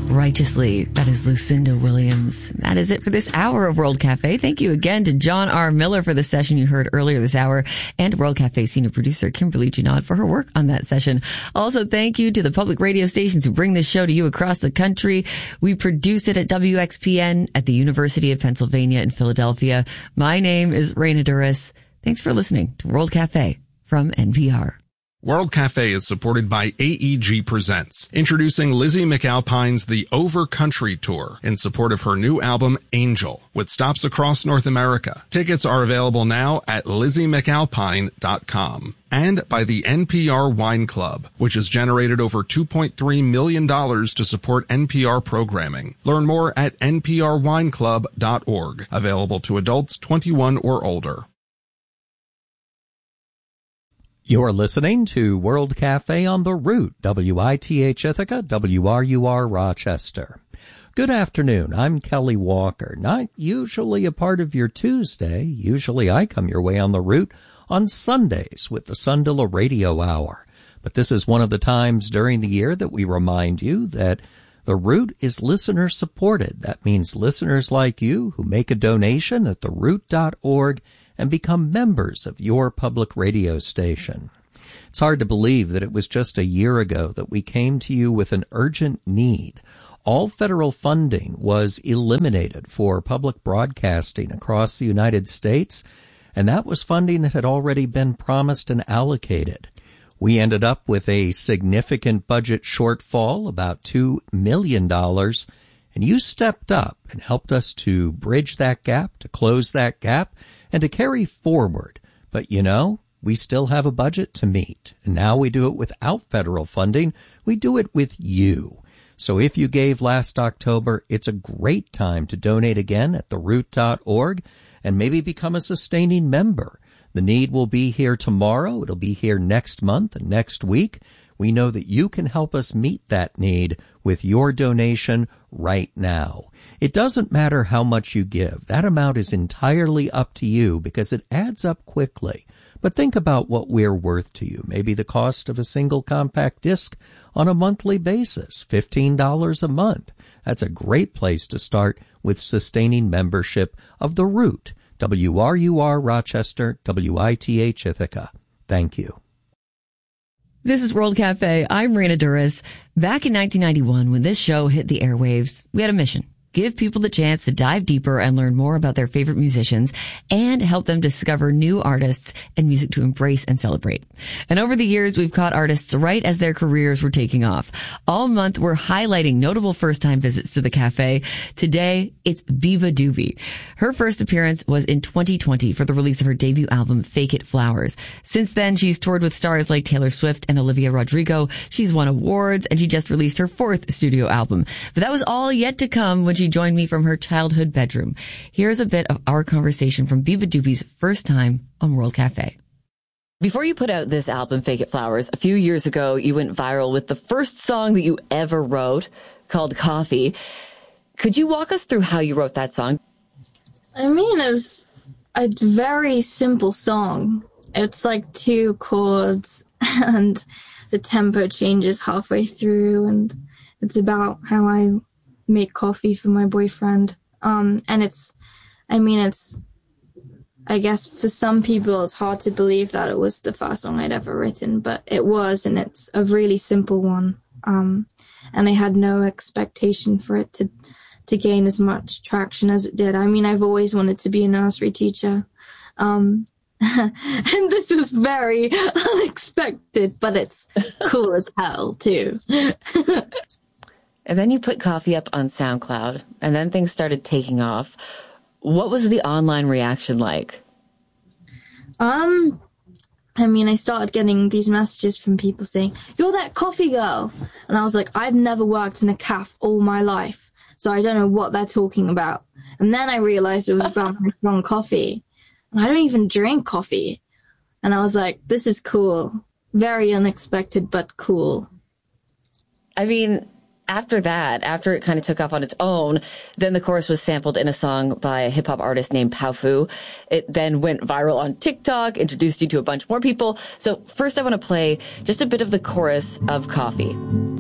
Righteously. That is Lucinda Williams. That is it for this hour of World Cafe. Thank you again to John R. Miller for the session you heard earlier this hour, and World Cafe senior producer Kimberly Junod for her work on that session. Also, thank you to the public radio stations who bring this show to you across the country. We produce it at WXPN at the University of Pennsylvania in Philadelphia. My name is Raina Duras. Thanks for listening to World Cafe from NPR. World Cafe is supported by AEG Presents, introducing Lizzie McAlpine's The Over Country Tour in support of her new album, Angel, with stops across North America. Tickets are available now at LizzieMcAlpine.com. And by the NPR Wine Club, which has generated over $2.3 million to support NPR programming. Learn more at nprwineclub.org. Available to adults 21 or older. You're listening to World Cafe on the Root, WITH Ithaca, WRUR Rochester. Good afternoon, I'm Kelly Walker. Not usually a part of your Tuesday. Usually I come your way on the Root on Sundays with the Sundilla Radio Hour. But this is one of the times during the year that we remind you that the Root is listener supported. That means listeners like you who make a donation at theroot.org and become members of your public radio station. It's hard to believe that it was just a year ago that we came to you with an urgent need. All federal funding was eliminated for public broadcasting across the United States, and that was funding that had already been promised and allocated. We ended up with a significant budget shortfall, about $2 million, and you stepped up and helped us to bridge that gap, to close that gap, and to carry forward. But you know, we still have a budget to meet. And now we do it without federal funding. We do it with you. So if you gave last October, it's a great time to donate again at theroot.org and maybe become a sustaining member. The need will be here tomorrow. It'll be here next month and next week. We know that you can help us meet that need with your donation right now. It doesn't matter how much you give. That amount is entirely up to you because it adds up quickly. But think about what we're worth to you. Maybe the cost of a single compact disc on a monthly basis, $15 a month. That's a great place to start with sustaining membership of The Root, WRUR Rochester, WITH Ithaca. Thank you. This is World Cafe. I'm Raina Duras. Back in 1991, when this show hit the airwaves, we had a mission. Give people the chance to dive deeper and learn more about their favorite musicians and help them discover new artists and music to embrace and celebrate. And over the years, we've caught artists right as their careers were taking off. All month, we're highlighting notable first-time visits to the cafe. Today, it's Biba Doobie. Her first appearance was in 2020 for the release of her debut album, Fake It Flowers. Since then, she's toured with stars like Taylor Swift and Olivia Rodrigo. She's won awards, and she just released her fourth studio album. But that was all yet to come when she joined me from her childhood bedroom. Here's a bit of our conversation from Biba Doobie's first time on World Cafe. Before you put out this album, Fake It Flowers, a few years ago, you went viral with the first song that you ever wrote called Coffee. Could you walk us through how you wrote that song? I mean, it was a very simple song. It's like 2 chords and the tempo changes halfway through, and it's about how I make coffee for my boyfriend. And I guess for some people it's hard to believe that it was the first song I'd ever written, but it was, and it's a really simple one. And I had no expectation for it to gain as much traction as it did. I mean, I've always wanted to be a nursery teacher. And this was very unexpected, but it's cool as hell too. And then you put Coffee up on SoundCloud, and then things started taking off. What was the online reaction like? I mean, I started getting these messages from people saying, "You're that coffee girl." And I was like, I've never worked in a cafe all my life, so I don't know what they're talking about. And then I realized it was about my song Coffee. And I don't even drink coffee. And I was like, this is cool. Very unexpected, but cool. I mean, after that, after it kind of took off on its own, then the chorus was sampled in a song by a hip-hop artist named Powfu. It then went viral on TikTok, introduced you to a bunch more people. So first I want to play just a bit of the chorus of Coffee.